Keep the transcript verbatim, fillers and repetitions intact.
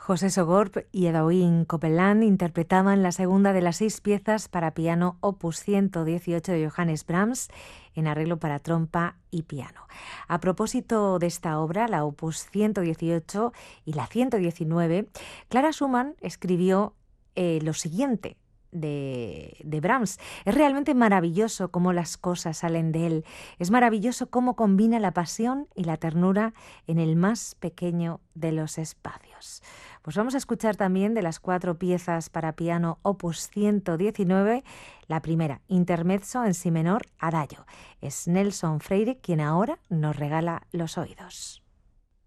José Sogorb y Edaouín Copeland interpretaban la segunda de las seis piezas para piano opus ciento dieciocho de Johannes Brahms en arreglo para trompa y piano. A propósito de esta obra, la opus ciento dieciocho y la ciento diecinueve, Clara Schumann escribió eh, lo siguiente de, de Brahms. Es realmente maravilloso cómo las cosas salen de él. Es maravilloso cómo combina la pasión y la ternura en el más pequeño de los espacios. Pues vamos a escuchar también de las cuatro piezas para piano opus ciento diecinueve, la primera, intermezzo en si menor, adagio. Es Nelson Freire quien ahora nos regala los oídos.